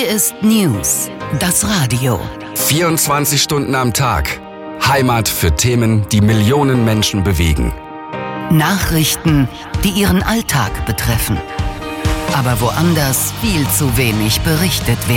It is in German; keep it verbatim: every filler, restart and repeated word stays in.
Hier ist News, das Radio. vierundzwanzig Stunden am Tag. Heimat für Themen, die Millionen Menschen bewegen. Nachrichten, die ihren Alltag betreffen. Aber woanders viel zu wenig berichtet werden.